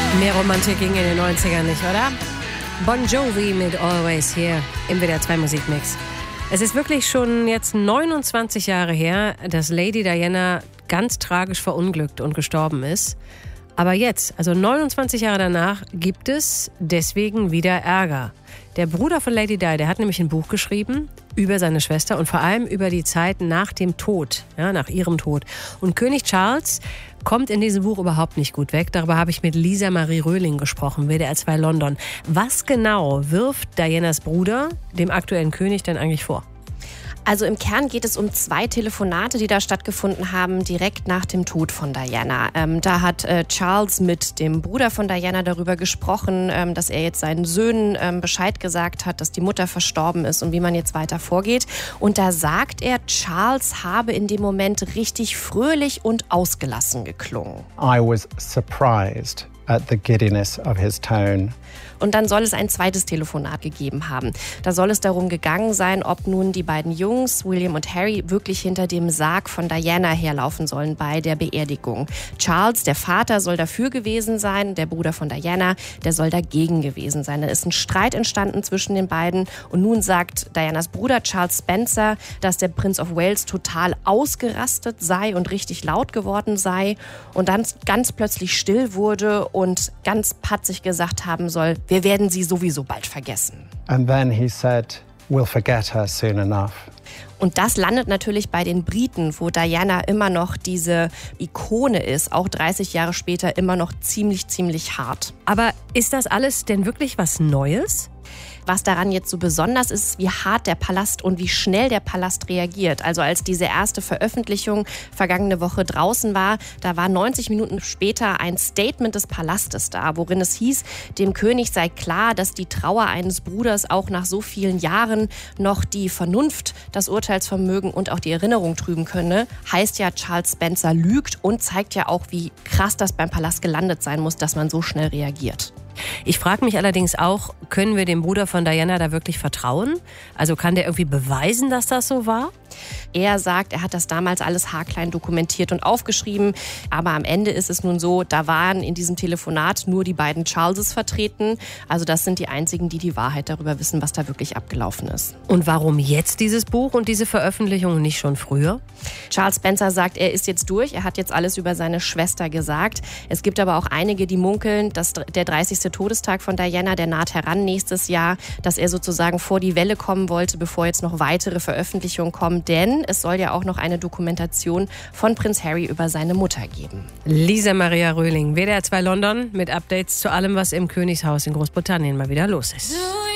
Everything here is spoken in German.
Mehr Romantik ging in den 90ern nicht, oder? Bon Jovi mit Always Here im WDR 2 Musikmix. Es ist wirklich schon jetzt 29 Jahre her, dass Lady Diana ganz tragisch verunglückt und gestorben ist. Aber jetzt, also 29 Jahre danach, gibt es deswegen wieder Ärger. Der Bruder von Lady Di, der hat nämlich ein Buch geschrieben über seine Schwester und vor allem über die Zeit nach dem Tod, ja, nach ihrem Tod. Und König Charles kommt in diesem Buch überhaupt nicht gut weg. Darüber habe ich mit Lisa Marie Röhling gesprochen, WDR 2 London. Was genau wirft Dianas Bruder dem aktuellen König denn eigentlich vor? Also im Kern geht es um 2 Telefonate, die da stattgefunden haben, direkt nach dem Tod von Diana. Da hat Charles mit dem Bruder von Diana darüber gesprochen, dass er jetzt seinen Söhnen Bescheid gesagt hat, dass die Mutter verstorben ist und wie man jetzt weiter vorgeht. Und da sagt er, Charles habe in dem Moment richtig fröhlich und ausgelassen geklungen. I was surprised at the giddiness of his tone. Und dann soll es ein zweites Telefonat gegeben haben. Da soll es darum gegangen sein, ob nun die beiden Jungs, William und Harry, wirklich hinter dem Sarg von Diana herlaufen sollen bei der Beerdigung. Charles, der Vater, soll dafür gewesen sein, der Bruder von Diana, der soll dagegen gewesen sein. Da ist ein Streit entstanden zwischen den beiden und nun sagt Dianas Bruder Charles Spencer, dass der Prince of Wales total ausgerastet sei und richtig laut geworden sei und dann ganz plötzlich still wurde und ganz patzig gesagt haben soll, wir werden sie sowieso bald vergessen. And then he said, we'll forget her soon enough. Und das landet natürlich bei den Briten, wo Diana immer noch diese Ikone ist, auch 30 Jahre später immer noch ziemlich hart. Aber ist das alles denn wirklich was Neues? Was daran jetzt so besonders ist, wie hart der Palast und wie schnell der Palast reagiert. Also als diese erste Veröffentlichung vergangene Woche draußen war, da war 90 Minuten später ein Statement des Palastes da, worin es hieß, dem König sei klar, dass die Trauer eines Bruders auch nach so vielen Jahren noch die Vernunft, das Urteilsvermögen und auch die Erinnerung trüben könne. Heißt ja, Charles Spencer lügt und zeigt ja auch, wie krass das beim Palast gelandet sein muss, dass man so schnell reagiert. Ich frage mich allerdings auch, können wir dem Bruder von Diana da wirklich vertrauen? Also kann der irgendwie beweisen, dass das so war? Er sagt, er hat das damals alles haarklein dokumentiert und aufgeschrieben. Aber am Ende ist es nun so, da waren in diesem Telefonat nur die beiden Charleses vertreten. Also das sind die einzigen, die die Wahrheit darüber wissen, was da wirklich abgelaufen ist. Und warum jetzt dieses Buch und diese Veröffentlichung und nicht schon früher? Charles Spencer sagt, er ist jetzt durch. Er hat jetzt alles über seine Schwester gesagt. Es gibt aber auch einige, die munkeln, dass der 30. Todestag von Diana, der naht heran nächstes Jahr, dass er sozusagen vor die Welle kommen wollte, bevor jetzt noch weitere Veröffentlichungen kommen. Denn es soll ja auch noch eine Dokumentation von Prinz Harry über seine Mutter geben. Lisa Maria Röhling, WDR 2 London mit Updates zu allem, was im Königshaus in Großbritannien mal wieder los ist.